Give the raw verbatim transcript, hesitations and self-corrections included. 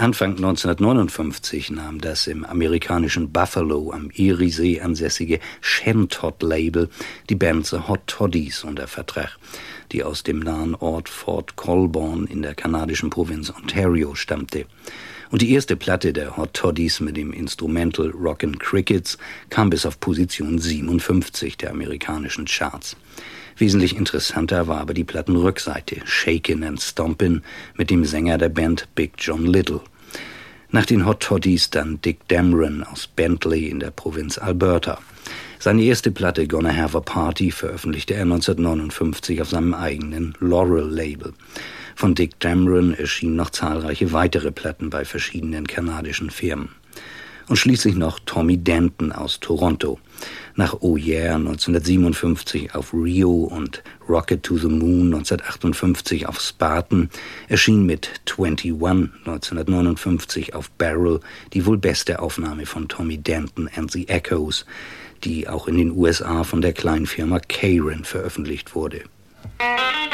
Anfang neunzehnhundertneunundfünfzig nahm das im amerikanischen Buffalo am Eriesee ansässige Shen-Todd-Label die Band The Hot Toddies unter Vertrag, die aus dem nahen Ort Fort Colborne in der kanadischen Provinz Ontario stammte. Und die erste Platte der Hot Toddies mit dem Instrumental Rockin' Crickets kam bis auf Position siebenundfünfzig der amerikanischen Charts. Wesentlich interessanter war aber die Plattenrückseite Shakin' and Stompin' mit dem Sänger der Band Big John Little. Nach den Hot Toddies dann Dick Dameron aus Bentley in der Provinz Alberta. Seine erste Platte Gonna Have a Party veröffentlichte er neunzehnhundertneunundfünfzig auf seinem eigenen Laurel-Label. Von Dick Dameron erschienen noch zahlreiche weitere Platten bei verschiedenen kanadischen Firmen. Und schließlich noch Tommy Denton aus Toronto. Nach Oh Yeah neunzehnhundertsiebenundfünfzig auf Rio und Rocket to the Moon neunzehnhundertachtundfünfzig auf Spartan erschien mit einundzwanzig neunzehnhundertneunundfünfzig auf Barrel die wohl beste Aufnahme von Tommy Denton and the Echoes, die auch in den U S A von der kleinen Firma Karen veröffentlicht wurde.